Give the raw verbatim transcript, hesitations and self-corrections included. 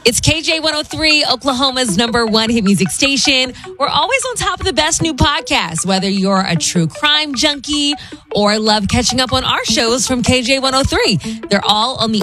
It's K J one oh three, Oklahoma's number one hit music station. We're always on top of the best new podcasts, whether you're a true crime junkie or love catching up on our shows from K J one oh three. They're all on the